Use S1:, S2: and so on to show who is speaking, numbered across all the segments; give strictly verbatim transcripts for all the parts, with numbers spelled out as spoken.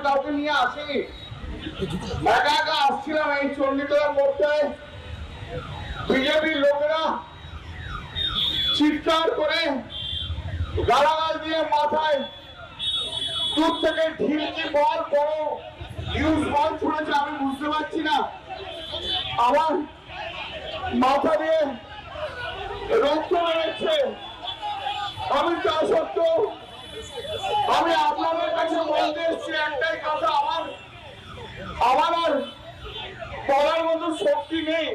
S1: কাউকে নিয়ে আসেনি, একা একা আসছিলাম এই চণ্ডীতলার মোড়টায়। বিজেপির লোকেরা চিৎকার করে গালাগাল দিয়ে মাথায় দূর থেকে ঢিলকি বল বড় নিউজ বল ছুড়েছে। আমি বুঝতে পারছি না, আমার মাথা দিয়ে রক্ত বেরোচ্ছে। আমি তা সত্ত্বেও আমি আপনাদের কাছে বলতে এসেছি একটাই কথা, আমার আমার আর বলার মতো শক্তি নেই।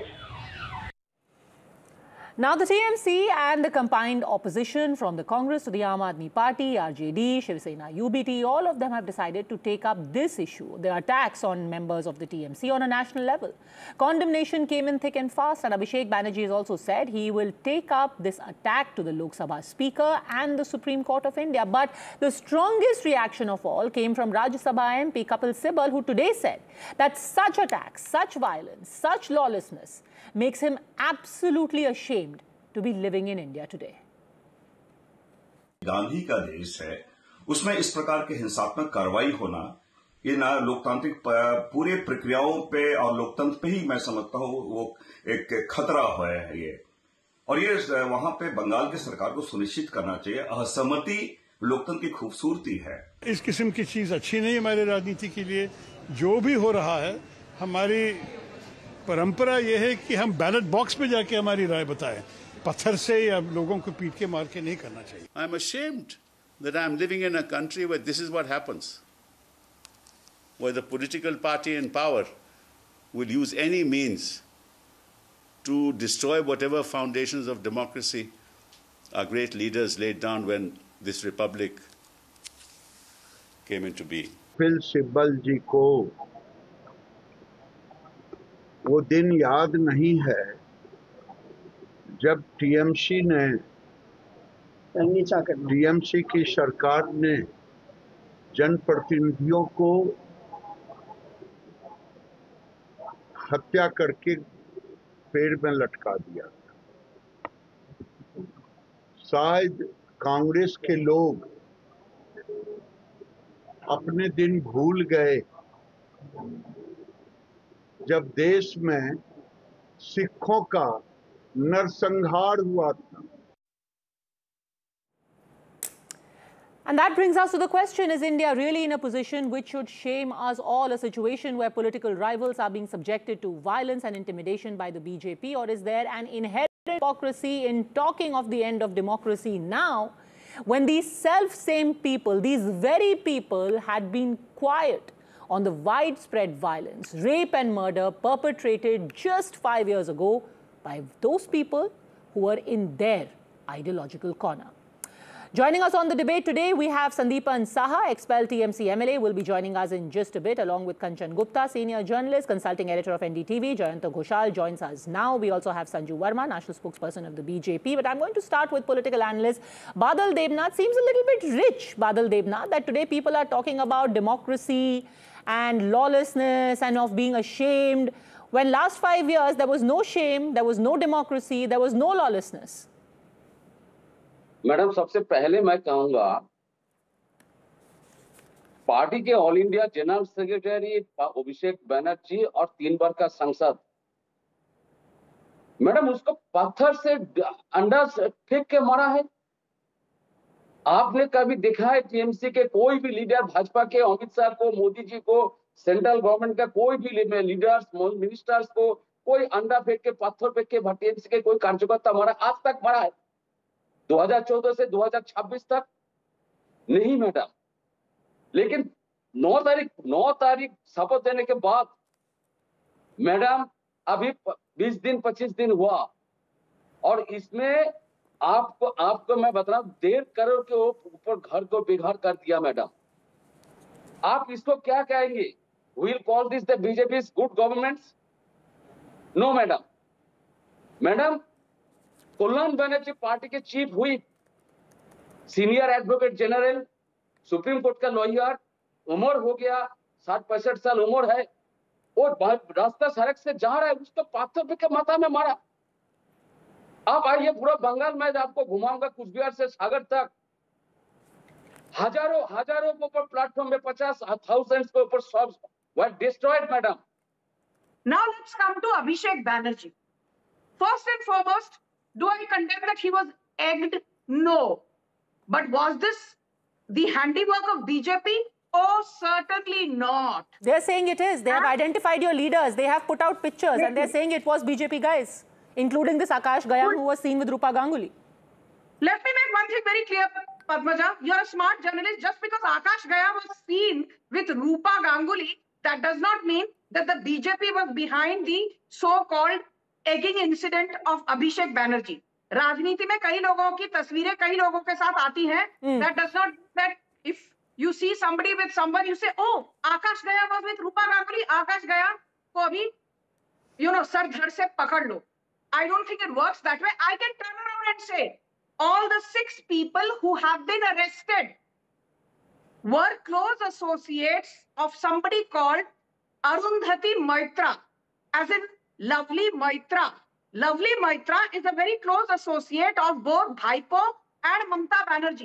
S2: Now, the T M C and the combined opposition from the Congress to the Aam Aadmi Party, R J D, Shiv Sena, U B T, all of them have decided to take up this issue, the attacks on members of the T M C on a national level. Condemnation came in thick and fast, and Abhishek Banerjee has also said he will take up this attack to the Lok Sabha Speaker and the Supreme Court of India. But the strongest reaction of all came from Rajya Sabha M P Kapil Sibal, who today said that such attacks, such violence, such lawlessness makes him absolutely ashamed to be living in India today.
S3: Gandhi का देश है, उसमें इस प्रकार के हिंसात्मक कार्रवाई होना ये ना लोकतांत्रिक पूरे प्रक्रियाओं पे और लोकतंत्र पे ही मैं समझता हूँ वो एक खतरा है ये। और ये वहां पे बंगाल की सरकार को सुनिश्चित करना चाहिए। असहमति लोकतंत्र की खूबसूरती है।
S4: इस किस्म की चीज अच्छी नहीं है हमारे राजनीति के लिए। जो भी हो रहा है, हमारी परंपरा यह है कि हम बैलेट बॉक्स पे जाके हमारी राय बताएं, पत्थर से या लोगों को पीट के मार के नहीं करना चाहिए।
S5: I am ashamed that I am living in a country where this is what happens, where the political party in power will use any means to destroy whatever foundations of democracy our great leaders laid down when this republic came into being.
S6: Kapil Sibal जी को वो दिन याद नहीं है जब TMC ने TMC की सरकार ने जनप्रतिनिधियों को हत्या करके पेड़ में लटका दिया। शायद कांग्रेस के लोग अपने दिन भूल गए जब देश में सिखों का नरसंहार हुआ था।
S2: And that brings us to the question, is India really in a position which should shame us all, a situation where political rivals are being subjected to violence and intimidation by the B J P, or is there an inherent hypocrisy in talking of the end of democracy now, when these self-same people, these very people had been quiet on the widespread violence, rape and murder perpetrated just five years ago by those people who were in their ideological corner? Joining us on the debate today, we have Sandeepan Saha, expelled T M C M L A, will be joining us in just a bit, along with Kanchan Gupta, senior journalist, consulting editor of N D T V. Jayanta Ghoshal joins us now. We also have Sanju Verma, national spokesperson of the B J P. But I'm going to start with political analyst Badal Debnath. Seems a little bit rich, Badal Debnath, that today people are talking about democracy and lawlessness and of being ashamed, when last five years there was no shame, there was no democracy, there was no lawlessness.
S7: Madam, सबसे पहले मैं कहूंगा party के all India general secretary Abhishek Banerjee और तीन बार का सांसद, madam उसको पत्थर से अंडा फेंक के मारा है। आपने कभी देखा है टीएमसी के कोई भी लीडर, भाजपा के अमित शाह को, मोदी जी को, सेंट्रल गवर्नमेंट का कोई भी लीडर्स, मिनिस्टर्स को कोई अंडा फेंक के, पत्थर फेंक के टीएमसी के कोई कार्यकर्ता मारा? आज तक मारा है? दो हज़ार चौदह से दो हज़ार छब्बीस तक नहीं मैडम। लेकिन नौ तारीख नौ तारीख शपथ देने के बाद मैडम अभी बीस दिन पच्चीस दिन हुआ और इसमें आपको आपको मैं बता रहा हूं, डेढ़ करोड़ के ऊपर घर को बिगाड़ कर दिया मैडम। आप इसको क्या कहेंगे? Will call this the BJP good governments? No madam. Madam, Kalyan Banerjee party के चीफ हुई, senior advocate general, supreme court का लॉयर, उम्र हो गया साठ पैंसठ साल उम्र है, और रास्ता सड़क से जा रहा है, उसको पत्थर पे के माथा में मारा। आप आइए पूरा बंगाल में आपको घुमाऊंगा, कुचबिहार से सागर तक। हजारों हजारों के ऊपर प्लेटफॉर्म में पचास थाउजेंड के ऊपर shops were destroyed madam.
S8: Now let's come to Abhishek Banerjee. First and foremost, do I condemn that he was egged? No. But was this the handiwork of B J P? Oh, certainly not.
S2: They're saying it is. They have
S8: Huh?
S2: identified your leaders. They have put out pictures and they're saying it was B J P guys, including this Akash Gayam who was seen with Rupa Ganguly.
S8: Let me make one thing very clear, Padmaja. You're a smart journalist. Just because Akash Gaya was seen with Rupa Ganguly, that does not mean that the B J P was behind the so-called egging incident of Abhishek Banerjee. राजनीति में कई लोगों की तस्वीरें कई लोगों के साथ आती हैं. That does not mean that if you see somebody with someone, you say, oh, Akash Gaya was with Rupa Ganguly. Akash Gaya को अभी, you know, सर धड़ से पकड़ लो. I don't think it works that way. I can turn around and say, all the six people who have been arrested were close associates of somebody called Arundhati Maitra, as in Lovely Maitra. Lovely Maitra is a very close associate of both Bhaipo and Mamata Banerjee.